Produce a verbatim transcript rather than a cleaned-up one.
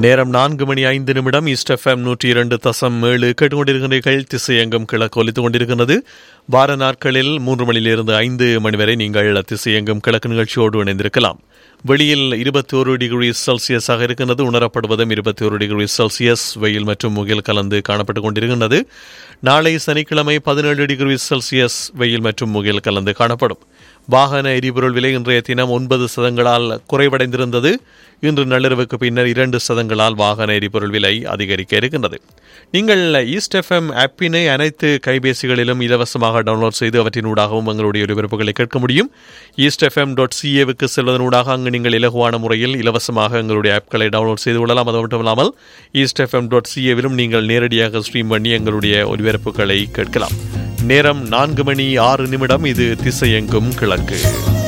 நேரம் நான்கு மணி ஐந்து நிமிடம். ஈஸ்ட் எஃப்எம் நூற்றி இரண்டு தசம் ஏழு கேட்டுக்கொண்டிருக்கிறீர்கள். திசையெங்கும் கிழக்கு ஒலித்துக் கொண்டிருக்கிறது. வார நாட்களில் மூன்று மணியிலிருந்து ஐந்து மணி வரை நீங்கள் திசையெங்கும் கிழக்கு நிகழ்ச்சியோடு இணைந்திருக்கலாம். வெளியில் இருபத்தி ஒரு டிகிரி செல்சியஸாக இருக்கின்றது. உணரப்படுவதும் இருபத்தி ஒரு டிகிரி செல்சியஸ். வெயில் மற்றும் முகில் கலந்து காணப்பட்டுக் கொண்டிருக்கின்றது. நாளை சனிக்கிழமை பதினேழு டிகிரி செல்சியஸ் வெயில் மற்றும் முகில் கலந்து காணப்படும். வாகன எரிபொருள் விலை இன்றைய தினம் ஒன்பது சதங்களால் குறைவடைந்திருந்தது. இன்று நள்ளிரவுக்கு பின்னர் இரண்டு சதங்களால் வாகன எரிபொருள் விலை அதிகரிக்க இருக்கின்றது. நீங்கள் ஈஸ்ட் எஃப்எம் ஆப்பினை அனைத்து கைபேசிகளிலும் இலவசமாக டவுன்லோட் செய்து அவற்றினூடாகவும் எங்களுடைய ஒலிபரப்புகளை கேட்க முடியும். ஈஸ்ட் எஃப்எம் டாட் சிஏவுக்கு செல்வதனூடாக அங்கு நீங்கள் இலகுவான முறையில் இலவசமாக எங்களுடைய ஆப்களை டவுன்லோட் செய்து கொள்ளலாம். அது மட்டும் இல்லாமல் ஈஸ்ட் எஃப்எம் டாட் சிஏவிலும் நீங்கள் நேரடியாக ஸ்ட்ரீம் பண்ணி எங்களுடைய ஒலிபரப்புகளை கேட்கலாம். நேரம் நான்கு மணி ஆறு நிமிடம். இது திசையெங்கும் கிழக்கு.